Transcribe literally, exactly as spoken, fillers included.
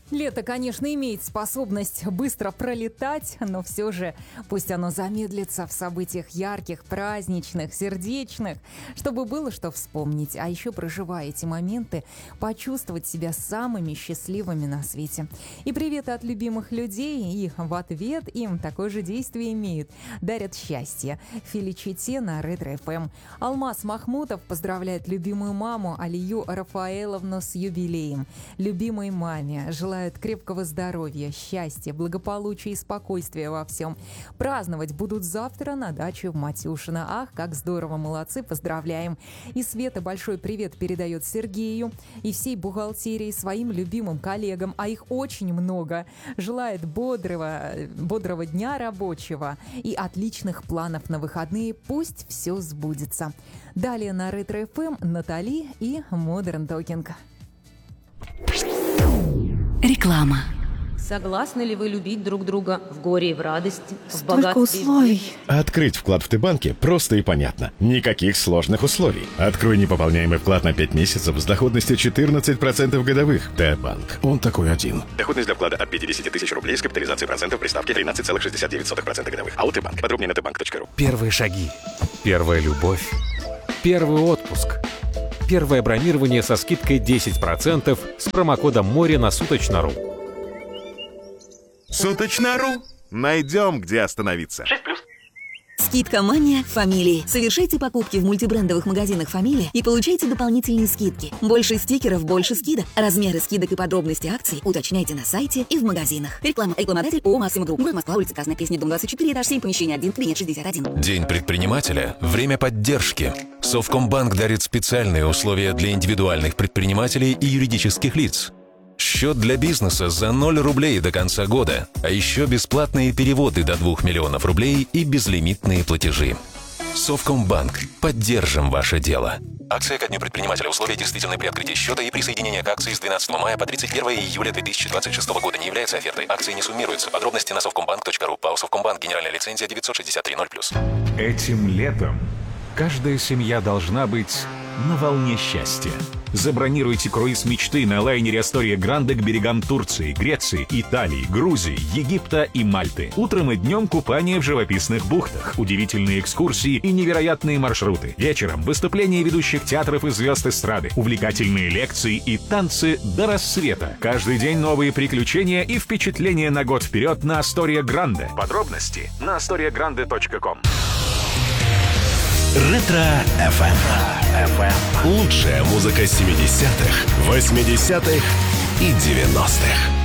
Лето, конечно, имеет способность быстро пролетать, но все же пусть оно замедлится в событиях ярких, праздничных, сердечных, чтобы было что вспомнить. А еще, проживая эти моменты, почувствовать себя самыми счастливыми на свете. И приветы от любимых людей, и в ответ им такое же действие имеют. Дарят счастье. Феличите на Ретро-эф эм. Алмаз Махмутов поздравляет любимую маму Алию Рафаэловну с юбилеем. Любимой маме желаю крепкого здоровья, счастья, благополучия и спокойствия во всем. Праздновать будут завтра на даче в Матюшино. Ах, как здорово, молодцы, поздравляем. И Света большой привет передает Сергею и всей бухгалтерии, своим любимым коллегам, а их очень много. Желает бодрого, бодрого дня рабочего и отличных планов на выходные. Пусть все сбудется. Далее на Ретро-эф эм Натали и Modern Talking. Реклама. Согласны ли вы любить друг друга в горе и в радости, в Столько богатстве условий. и в бедности? Открыть вклад в Т-банке просто и понятно. Никаких сложных условий. Открой непополняемый вклад на пять месяцев с доходностью четырнадцать процентов годовых. Т-банк. Он такой один. Доходность для вклада от пятьдесят тысяч рублей с капитализацией процентов при ставке тринадцать целых шестьдесят девять сотых процента годовых. АО Т-банк. Подробнее на тбанк точка ру. Первые шаги. Первая любовь. Первый отпуск. Первое бронирование со скидкой десять процентов с промокодом «Море» на Суточно.ру. Суточно.ру. Найдем, где остановиться. Скидка «Мания» Фамилии. Совершайте покупки в мультибрендовых магазинах «Фамилия» и получайте дополнительные скидки. Больше стикеров, больше скидок. Размеры скидок и подробности акций уточняйте на сайте и в магазинах. Реклама. Рекламодатель ООО «Максима Групп». Город Москва, улица Красная Пресня, дом двадцать четыре, этаж семь, помещение один, кабинет шестьдесят один. День предпринимателя – время поддержки. Совкомбанк дарит специальные условия для индивидуальных предпринимателей и юридических лиц. Счет для бизнеса за ноль рублей до конца года, а еще бесплатные переводы до двух миллионов рублей и безлимитные платежи. Совкомбанк. Поддержим ваше дело. Акция ко дню предпринимателя. Условия действительны при открытии счета и присоединение к акции с двенадцатого мая по тридцать первое июля две тысячи двадцать шестого года не является офертой. Акции не суммируются. Подробности на совкомбанк точка ру. ПАО «Совкомбанк». Генеральная лицензия девятьсот шестьдесят три ноль плюс. Этим летом каждая семья должна быть на волне счастья. Забронируйте круиз мечты на лайнере Астория Гранде к берегам Турции, Греции, Италии, Грузии, Египта и Мальты. Утром и днем купание в живописных бухтах, удивительные экскурсии и невероятные маршруты. Вечером выступления ведущих театров и звезд эстрады, увлекательные лекции и танцы до рассвета. Каждый день новые приключения и впечатления на год вперед на Астория Гранде. Подробности на астория гранде точка ком. Ретро-эф эм. Лучшая музыка семидесятых, восьмидесятых и девяностых.